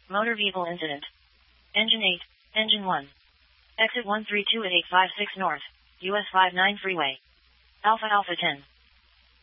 Motor vehicle incident. Engine 8, Engine 1. Exit 132 at 856 North, US 59 Freeway. Alpha Alpha 10.